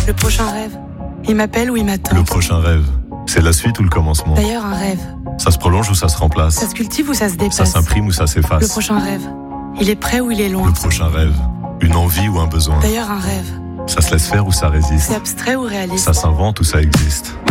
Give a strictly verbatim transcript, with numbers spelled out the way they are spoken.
Le prochain rêve, il m'appelle ou il m'attend. Le prochain rêve, c'est la suite ou le commencement? D'ailleurs, un rêve, Ça se prolonge ou ça se remplace? ça se cultive ou ça se Ça dépasse. s'imprime ou ça Le s'efface? prochain rêve, il est prêt ou il est loin. Le prochain rêve, une envie ou un besoin? D'ailleurs, un rêve, Ça se laisse faire ou ça résiste? c'est abstrait ou réaliste. Ça s'invente ou ça existe?